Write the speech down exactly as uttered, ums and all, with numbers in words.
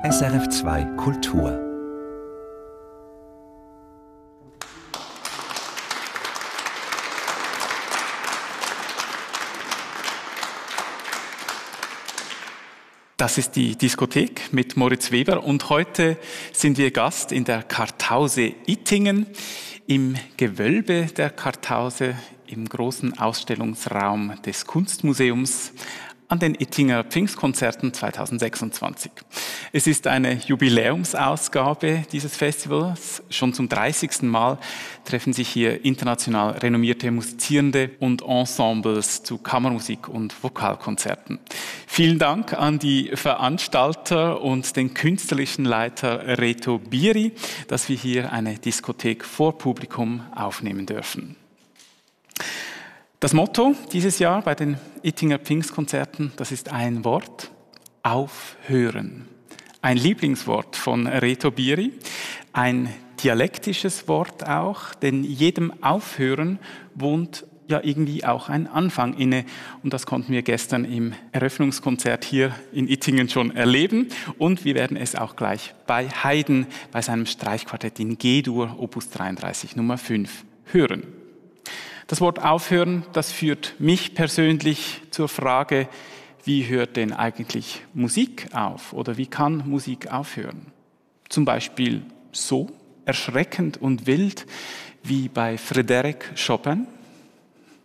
S R F zwei Kultur. Das ist die Diskothek mit Moritz Weber und heute sind wir Gast in der Kartause Ittingen, im Gewölbe der Kartause, im großen Ausstellungsraum des Kunstmuseums an den Ittinger Pfingstkonzerten zweitausendsechsundzwanzig. Es ist eine Jubiläumsausgabe dieses Festivals. Schon zum dreißigsten Mal treffen sich hier international renommierte Musizierende und Ensembles zu Kammermusik und Vokalkonzerten. Vielen Dank an die Veranstalter und den künstlerischen Leiter Reto Biri, dass wir hier eine Diskothek vor Publikum aufnehmen dürfen. Das Motto dieses Jahr bei den Ittinger Pfingstkonzerten, das ist ein Wort: Aufhören. Ein Lieblingswort von Reto Biri, ein dialektisches Wort auch, denn jedem Aufhören wohnt ja irgendwie auch ein Anfang inne. Und das konnten wir gestern im Eröffnungskonzert hier in Ittingen schon erleben. Und wir werden es auch gleich bei Haydn, bei seinem Streichquartett in G-Dur, Opus dreiunddreißig Nummer fünf, hören. Das Wort Aufhören, das führt mich persönlich zur Frage, wie hört denn eigentlich Musik auf oder wie kann Musik aufhören? Zum Beispiel so erschreckend und wild wie bei Frédéric Chopin.